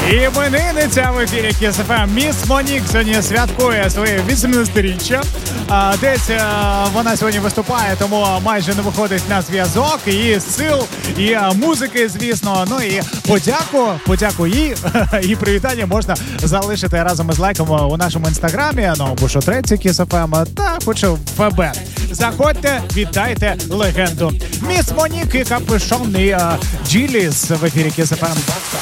Іменинниця в ефірі Kiss FM. Міс Монік сьогодні святкує своє 80-річчя. Десь вона сьогодні виступає, тому майже не виходить на зв'язок. І сил, і музики, звісно. Ну і подяку їй. І привітання можна залишити разом із лайком у нашому інстаграмі, на Бушотреці Kiss FM та хоч в ФБ. Заходьте, вітайте легенду. Міс Монік і Капюшон і Джиліс в ефірі Kiss FM.